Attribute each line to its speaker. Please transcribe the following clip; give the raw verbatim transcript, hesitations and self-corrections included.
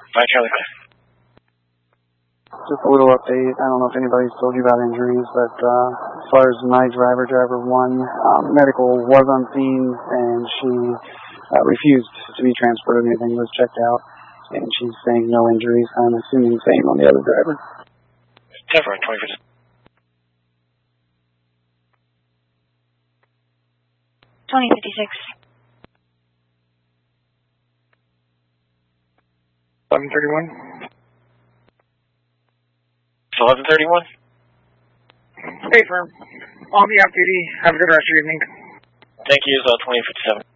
Speaker 1: five Charlie five.
Speaker 2: Just a little update. I don't know if anybody's told you about injuries, but uh, as far as my driver, driver one, um, medical was on scene, and she uh, refused to be transported. Anything was checked out, and she's saying no injuries. I'm assuming same on the other driver.
Speaker 1: Denver, twenty fifty.
Speaker 3: twenty fifty-six.
Speaker 4: eleven thirty-one.
Speaker 1: eleven thirty-one.
Speaker 4: Hey, firm. I'll be off duty. Have a good rest of your evening.
Speaker 1: Thank you, uh, twenty fifty-seven.